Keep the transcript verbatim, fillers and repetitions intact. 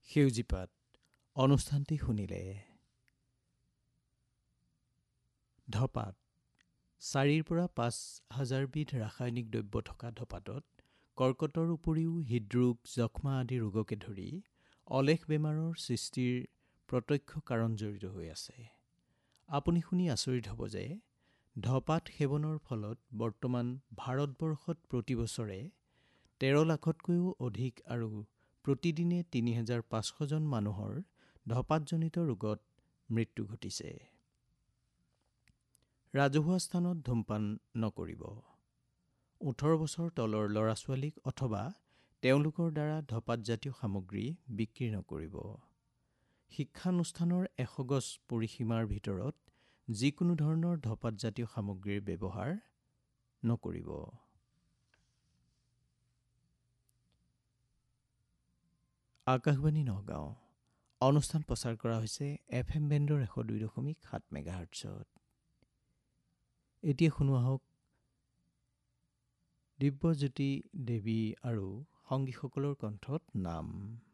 সেউজীপাত অনুষ্ঠানটি শুনিলে। ধপাত চাৰিৰ পৰা পাঁচ হাজাৰবিধ ৰাসায়নিক দ্ৰব্য থকা ধপাতত কৰ্কটৰ উপৰিও হৃদৰোগ, যক্ষ্মা আদি ৰোগকে ধৰি অলেখ বেমাৰৰ সৃষ্টিৰ প্ৰত্যক্ষ কাৰণ জড়িত হৈ আছে। আপুনি শুনি আচৰিত হ'ব যে ধপাত সেৱনৰ ফলত বৰ্তমান ভাৰতবৰ্ষত প্ৰতি বছৰে তেৰ লাখতকৈও অধিক আৰু প্ৰতিদিনে তিনি হাজাৰ পাঁচশজন মানুহৰ ধপাতজনিত ৰোগত মৃত্যু ঘটিছে। ৰাজহুৱা স্থানত ধূমপান নকৰিব। ওঠৰ বছৰ তলৰ ল'ৰা ছোৱালীক অথবা তেওঁলোকৰ দ্বাৰা ধপাতজাতীয় সামগ্ৰী বিক্ৰী নকৰিব। শিক্ষানুষ্ঠানৰ এশ গজ পৰিসীমাৰ ভিতৰত যিকোনো ধৰণৰ ধপাতজাতীয় সামগ্ৰীৰ ব্যৱহাৰ নকৰিব। আকাশবাণী নগাঁও অনুষ্ঠান প্ৰচাৰ কৰা হৈছে এফ এম বেণ্ডৰ এশ দুই দশমিক সাত মেগাহাৰ্টছত। এতিয়া শুনো আহক দিব্যজ্যোতি দেৱী আৰু সংগীসকলৰ কণ্ঠত নাম।